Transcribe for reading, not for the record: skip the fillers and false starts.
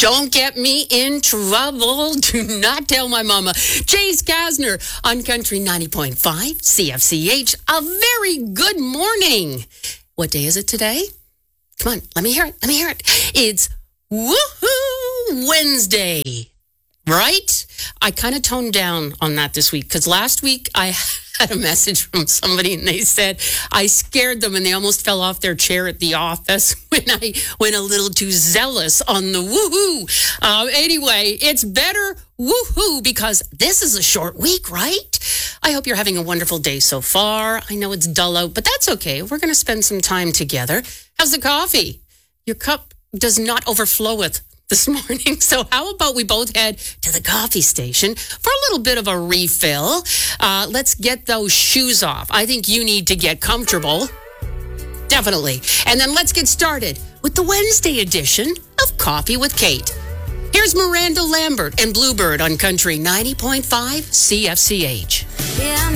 Don't get me in trouble. Do not tell my mama. Chase Kasner on Country 90.5 CFCH. A very good morning. What day is it today? Come on, let me hear it. It's Woohoo Wednesday, right? I kind of toned down on that this week because last week I had a message from somebody and they said I scared them and they almost fell off their chair at the office when I went a little too zealous on the woohoo. Anyway, it's better woohoo because this is a short week, right? I hope you're having a wonderful day so far. I know it's dull out, but that's okay. We're going to spend some time together. How's the coffee? Your cup does not overflow with this morning. So how about we both head to the coffee station for a little bit of a refill? Let's get those shoes off. I think you need to get comfortable. Definitely. And then let's get started with the Wednesday edition of Coffee with Kate. Here's Miranda Lambert and Bluebird on Country 90.5 CFCH. Yeah.